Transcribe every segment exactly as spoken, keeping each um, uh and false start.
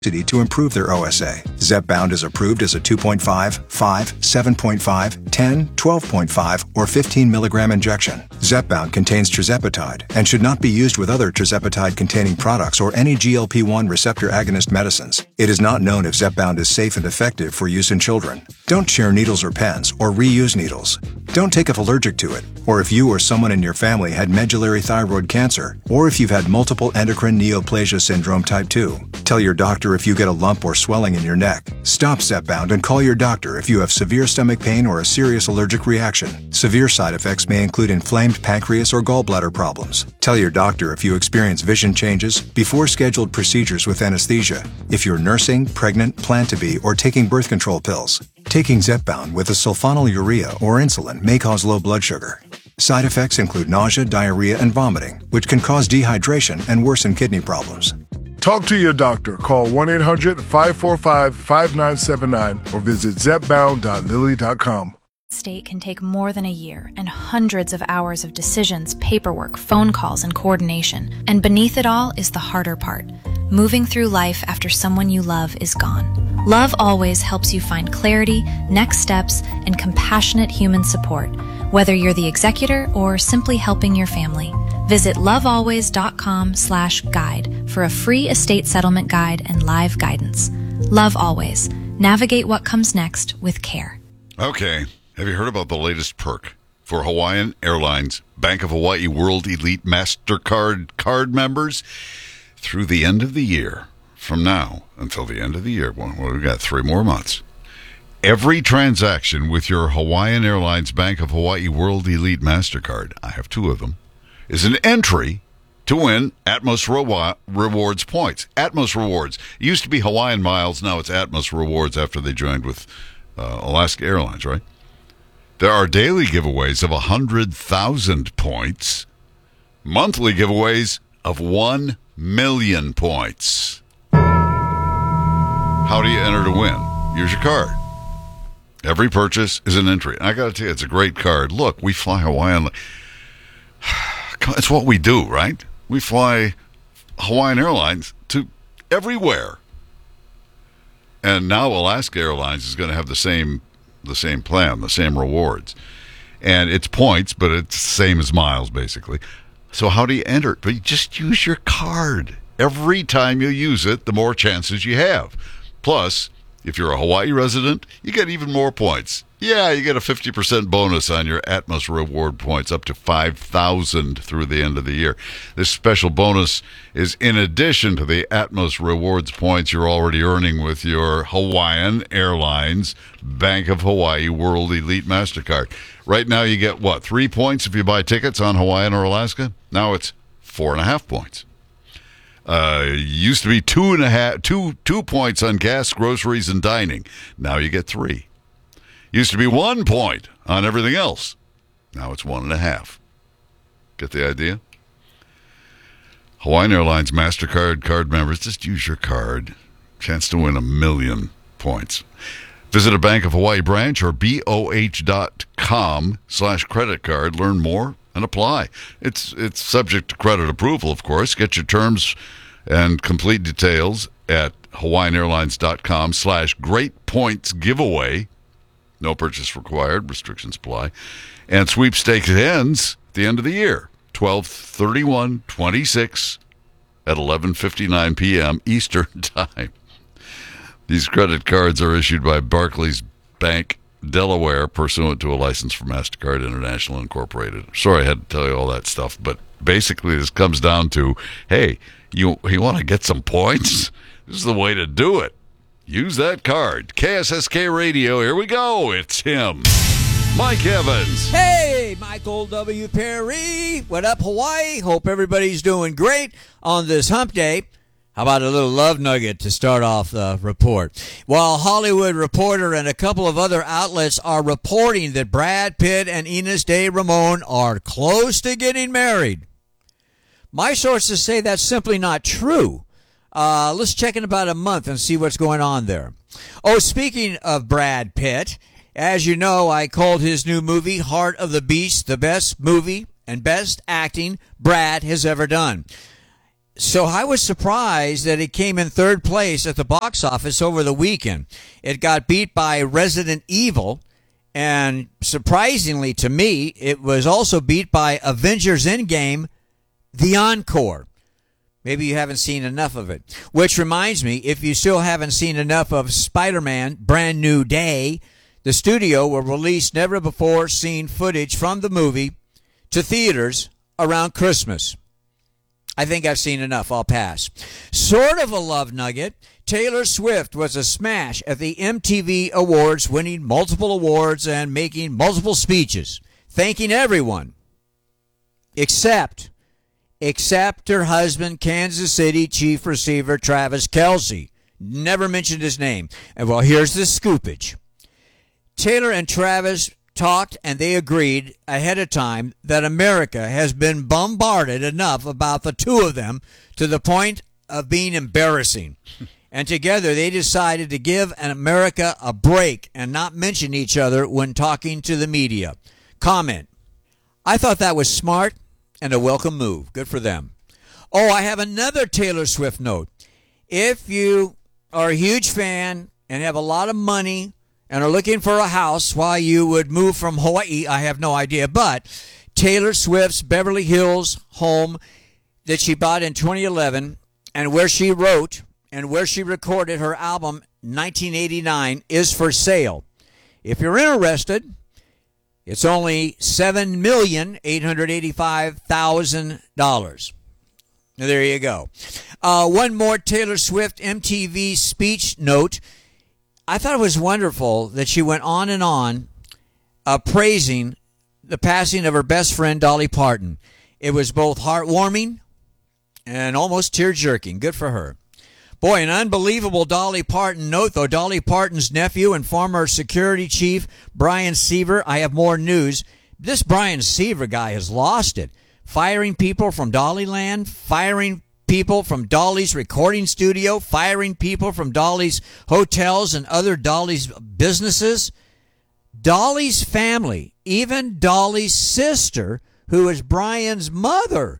to improve their O S A. Zepbound is approved as a two point five, five, seven point five, ten, twelve point five, or fifteen milligram injection. Zepbound contains tirzepatide and should not be used with other tirzepatide-containing products or any G L P one receptor agonist medicines. It is not known if Zepbound is safe and effective for use in children. Don't share needles or pens or reuse needles. Don't take if allergic to it, or if you or someone in your family had medullary thyroid cancer, or if you've had multiple endocrine neoplasia syndrome type two. Tell your doctor if you get a lump or swelling in your neck. Stop Zepbound and call your doctor if you have severe stomach pain or a serious allergic reaction. Severe side effects may include inflamed pancreas or gallbladder problems. Tell your doctor if you experience vision changes before scheduled procedures with anesthesia, if you're nursing, pregnant, plan to be, or taking birth control pills. Taking Zepbound with a sulfonylurea or insulin may cause low blood sugar. Side effects include nausea, diarrhea, and vomiting, which can cause dehydration and worsen kidney problems. Talk to your doctor. Call one eight hundred, five four five, five nine seven nine or visit zepbound dot lilly dot com. State can take more than a year and hundreds of hours of decisions, paperwork, phone calls, and coordination. And beneath it all is the harder part, moving through life after someone you love is gone. Love Always helps you find clarity, next steps, and compassionate human support, whether you're the executor or simply helping your family. Visit lovealways.com slash guide for a free estate settlement guide and live guidance. Love Always. Navigate what comes next with care. Okay. Have you heard about the latest perk for Hawaiian Airlines Bank of Hawaii World Elite MasterCard card members? Through the end of the year, from now until the end of the year, well, we've got three more months. Every transaction with your Hawaiian Airlines Bank of Hawaii World Elite MasterCard, I have two of them, is an entry to win Atmos Rewa- Rewards points. Atmos Rewards. It used to be Hawaiian Miles. Now it's Atmos Rewards after they joined with uh, Alaska Airlines, right? There are daily giveaways of one hundred thousand points, monthly giveaways of one million points. How do you enter to win? Use your card. Every purchase is an entry. And I got to tell you, it's a great card. Look, we fly Hawaiian. It's what we do, right? We fly Hawaiian Airlines to everywhere. And now Alaska Airlines is going to have the same the same plan, the same rewards. And it's points, but it's the same as miles, basically. So how do you enter it? But you just use your card. Every time you use it, the more chances you have. Plus, if you're a Hawaii resident, you get even more points. Yeah, you get a fifty percent bonus on your Atmos Reward points, up to five thousand through the end of the year. This special bonus is in addition to the Atmos Rewards points you're already earning with your Hawaiian Airlines Bank of Hawaii World Elite MasterCard. Right now you get, what, three points if you buy tickets on Hawaiian or Alaska? Now it's four and a half points. Uh, used to be two and a half, two, two points on gas, groceries, and dining. Now you get three. Used to be one point on everything else. Now it's one and a half. Get the idea? Hawaiian Airlines MasterCard card members, just use your card. Chance to win a million points. Visit a Bank of Hawaii branch or B O H dot com slash credit card. Learn more and apply. It's it's subject to credit approval, of course. Get your terms and complete details at hawaiian airlines dot com slash great points giveaway. No purchase required. Restrictions apply. And sweepstakes ends at the end of the year, twelve thirty-one twenty-six at eleven fifty-nine p.m. Eastern Time. These credit cards are issued by Barclays Bank, Delaware, pursuant to a license for MasterCard International Incorporated. Sorry I had to tell you all that stuff, but basically this comes down to, hey, you, you want to get some points? This is the way to do it. Use that card. K S S K Radio, here we go. It's him, Mike Evans. Hey, Michael W. Perry. What up, Hawaii? Hope everybody's doing great on this hump day. How about a little love nugget to start off the report? While Hollywood Reporter and a couple of other outlets are reporting that Brad Pitt and Ines de Ramon are close to getting married, my sources say that's simply not true. Uh, let's check in about a month and see what's going on there. Oh, speaking of Brad Pitt, as you know, I called his new movie, Heart of the Beast, the best movie and best acting Brad has ever done. so I was surprised that it came in third place at the box office over the weekend. It got beat by Resident Evil, and surprisingly to me, it was also beat by Avengers Endgame, The Encore. Maybe you haven't seen enough of it. Which reminds me, if you still haven't seen enough of Spider-Man Brand New Day, the studio will release never-before-seen footage from the movie to theaters around Christmas. I think I've seen enough. I'll pass. Sort of a love nugget. Taylor Swift was a smash at the M T V Awards, winning multiple awards and making multiple speeches, thanking everyone, except, except her husband, Kansas City Chief Receiver Travis Kelce. Never mentioned his name. And well, here's the scoopage. Taylor and Travis talked, and they agreed ahead of time that America has been bombarded enough about the two of them to the point of being embarrassing. And together they decided to give America a break and not mention each other when talking to the media. Comment: I thought that was smart and a welcome move. Good for them. Oh, I have another Taylor Swift note. If you are a huge fan and have a lot of money and are looking for a house while you would move from Hawaii, I have no idea. But Taylor Swift's Beverly Hills home that she bought in twenty eleven and where she wrote and where she recorded her album nineteen eighty-nine is for sale. If you're interested, it's only seven million eight hundred eighty-five thousand dollars. There you go. Uh, one more Taylor Swift M T V speech note. I thought it was wonderful that she went on and on uh, praising the passing of her best friend, Dolly Parton. It was both heartwarming and almost tear-jerking. Good for her. Boy, an unbelievable Dolly Parton note, though. Dolly Parton's nephew and former security chief, Brian Seaver. I have more news. This Brian Seaver guy has lost it. Firing people from Dollyland, firing people from Dolly's recording studio, firing people from Dolly's hotels and other Dolly's businesses. Dolly's family, even Dolly's sister, who is Brian's mother,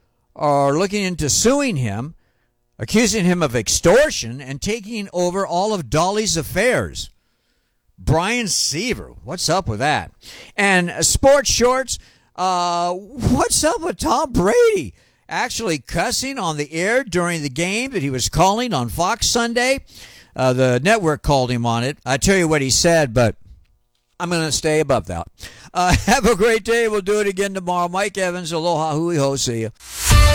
are looking into suing him, accusing him of extortion and taking over all of Dolly's affairs. Brian Seaver, what's up with that? And uh, sports shorts, uh, what's up with Tom Brady? Actually cussing on the air during the game that he was calling on Fox Sunday. Uh, the network called him on it. I tell you what he said, but I'm going to stay above that. Uh, have a great day. We'll do it again tomorrow. Mike Evans, aloha, hui ho, see you.